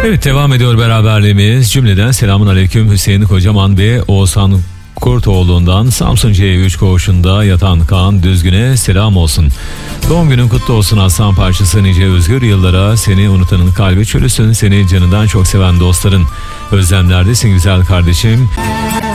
Evet, devam ediyor beraberliğimiz. Cümleden selamun aleyküm. Hüseyin Kocaman ve Oğuzhan Kurtoğlu'ndan Samsun C3 koğuşunda yatan Kaan Düzgün'e selam olsun. Doğum günün kutlu olsun aslan parçası, nice özgür yıllara, seni unutanın kalbi çürüsün, seni canından çok seven dostların özlemlerdesin güzel kardeşim.